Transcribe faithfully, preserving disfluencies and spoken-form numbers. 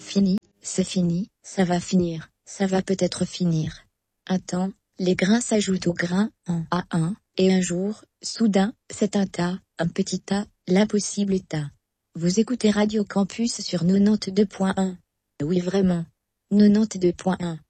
fini, c'est fini, ça va finir, ça va peut-être finir. Un temps, les grains s'ajoutent aux grains, un à un, et un jour, soudain, c'est un tas, un petit tas, l'impossible tas. Vous écoutez Radio Campus sur quatre-vingt-deux point un. Oui vraiment. quatre-vingt-deux point un.